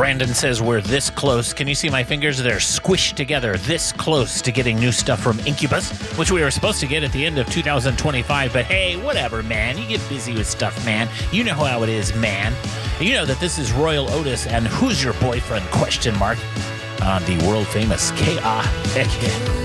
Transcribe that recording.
Brandon says we're this close. Can you see my fingers? They're squished together this close to getting new stuff from Incubus, which we were supposed to get at the end of 2025. But hey, whatever, man. You get busy with stuff, man. You know how it is, man. You know that this is Royal Otis and Who's Your Boyfriend? On the world famous KIK.